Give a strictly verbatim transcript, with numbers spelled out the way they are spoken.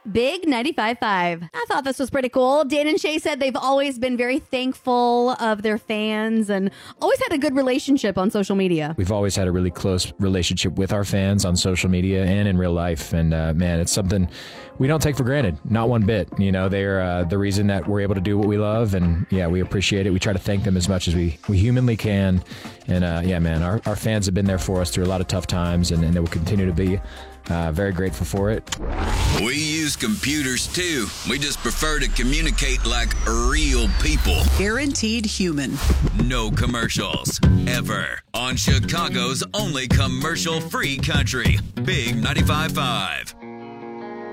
Big ninety-five point five. I thought this was pretty cool. Dan and Shay said they've always been very thankful of their fans and always had a good relationship on social media. We've always had a really close relationship with our fans on social media and in real life. And uh, man, it's something we don't take for granted. Not one bit. You know, they're uh, the reason that we're able to do what we love. And yeah, we appreciate it. We try to thank them as much as we, we humanly can. And uh, yeah, man, our, our fans have been there for us through a lot of tough times, and, and they will continue to be. Uh, very grateful for it. We use computers too. We just prefer to communicate like real people. Guaranteed human. No commercials. Ever. On Chicago's only commercial-free country. Big ninety-five point five.